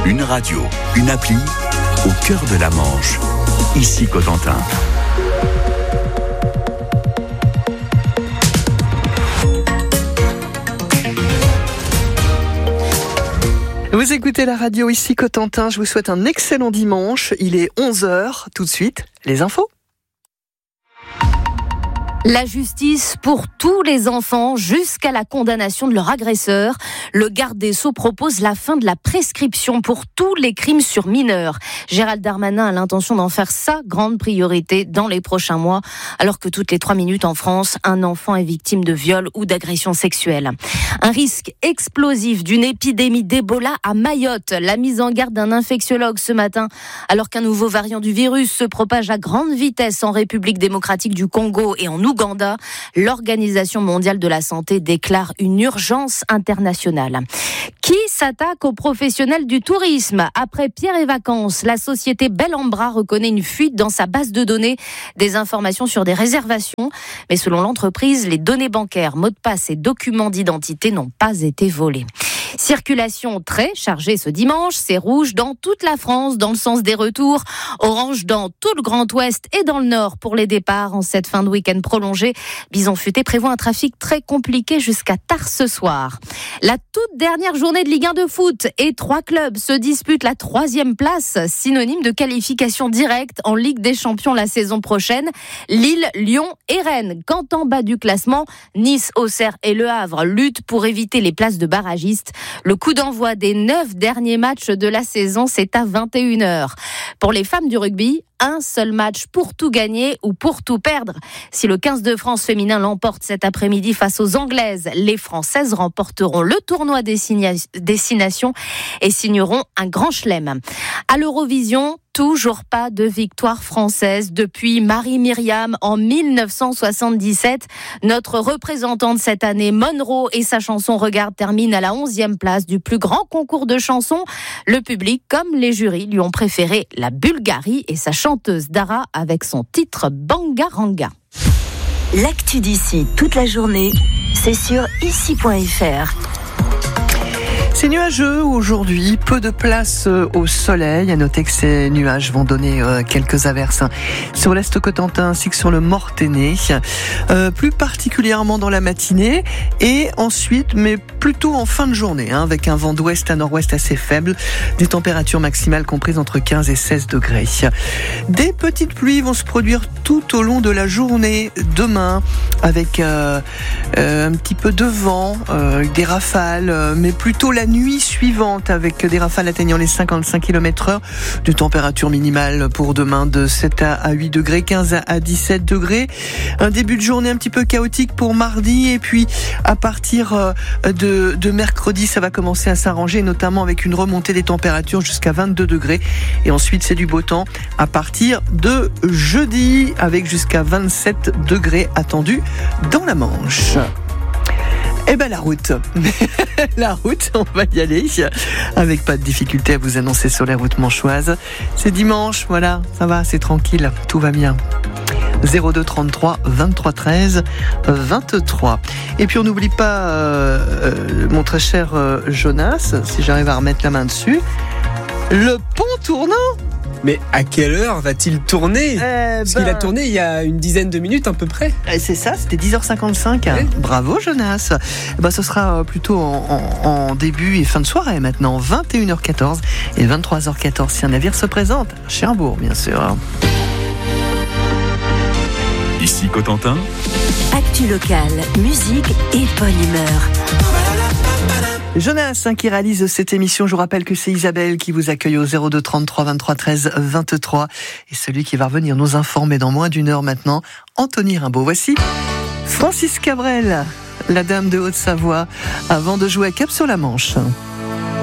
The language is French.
Une radio, une appli, au cœur de la Manche. Ici Cotentin. Vous écoutez la radio ici Cotentin, je vous souhaite un excellent dimanche. Il est 11h, tout de suite, les infos. La justice pour tous les enfants jusqu'à la condamnation de leur agresseur. Le garde des Sceaux propose la fin de la prescription pour tous les crimes sur mineurs. Gérald Darmanin a l'intention d'en faire sa grande priorité dans les prochains mois, alors que toutes les 3 minutes en France, un enfant est victime de viol ou d'agression sexuelle. Un risque explosif d'une épidémie d'Ebola à Mayotte. La mise en garde d'un infectiologue ce matin, alors qu'un nouveau variant du virus se propage à grande vitesse en République démocratique du Congo et en Ouganda, l'Organisation mondiale de la santé déclare une urgence internationale. Qui s'attaque aux professionnels du tourisme ? Après Pierre et Vacances, la société Bellambra reconnaît une fuite dans sa base de données des informations sur des réservations. Mais selon l'entreprise, les données bancaires, mots de passe et documents d'identité n'ont pas été volés. Circulation très chargée ce dimanche, c'est rouge dans toute la France dans le sens des retours, orange dans tout le Grand Ouest et dans le Nord pour les départs en cette fin de week-end prolongée. Bison Futé prévoit un trafic très compliqué jusqu'à tard ce soir. La toute dernière journée de Ligue 1 de foot et 3 clubs se disputent la 3e place, synonyme de qualification directe en Ligue des Champions la saison prochaine. Lille, Lyon et Rennes. Quand en bas du classement, Nice, Auxerre et Le Havre luttent pour éviter les places de barragistes. Le coup d'envoi des 9 derniers matchs de la saison, c'est à 21h. Pour les femmes du rugby, un seul match pour tout gagner ou pour tout perdre. Si le 15 de France féminin l'emporte cet après-midi face aux Anglaises, les Françaises remporteront le tournoi Destination et signeront un grand chelem. À l'Eurovision, toujours pas de victoire française depuis Marie-Myriam en 1977. Notre représentante cette année, Monroe, et sa chanson Regarde termine à la 11e place du plus grand concours de chansons. Le public, comme les jurys, lui ont préféré la Bulgarie et sa chanteuse Dara avec son titre Bangaranga. L'actu d'ici toute la journée, c'est sur ici.fr. C'est nuageux aujourd'hui, peu de place au soleil. À noter que ces nuages vont donner quelques averses sur l'Est Cotentin ainsi que sur le Mortainais, plus particulièrement dans la matinée et ensuite, mais plutôt en fin de journée, avec un vent d'ouest à nord-ouest assez faible, des températures maximales comprises entre 15 et 16 degrés. Des petites pluies vont se produire tout au long de la journée demain, avec un petit peu de vent, des rafales, mais plutôt la nuit suivante avec des rafales atteignant les 55 km/h, de température minimale pour demain de 7 à 8 degrés, 15 à 17 degrés. Un début de journée un petit peu chaotique pour mardi et puis à partir de mercredi, ça va commencer à s'arranger, notamment avec une remontée des températures jusqu'à 22 degrés. Et ensuite, c'est du beau temps à partir de jeudi avec jusqu'à 27 degrés attendus dans la Manche. Eh ben la route, on va y aller avec pas de difficulté à vous annoncer sur les routes manchoises. C'est dimanche, voilà, ça va, c'est tranquille, tout va bien. 02 33 23 13 23. Et puis on n'oublie pas, mon très cher Jonas, si j'arrive à remettre la main dessus, le pont tournant. Mais à quelle heure va-t-il tourner ? Parce qu'il a tourné il y a une dizaine de minutes à peu près. C'est ça, c'était 10h55. Oui. Bravo Jonas. Ce sera plutôt en début et fin de soirée maintenant, 21h14 et 23h14 si un navire se présente. Cherbourg, bien sûr. Ici Cotentin. Actu locale, musique et bonne humeur. Jonas qui réalise cette émission. Je vous rappelle que c'est Isabelle qui vous accueille au 02 33 23 13 23. Et celui qui va revenir nous informer dans moins d'une heure maintenant, Anthony Rimbaud. Voici Francis Cabrel, la dame de Haute-Savoie, avant de jouer à Cap sur la Manche.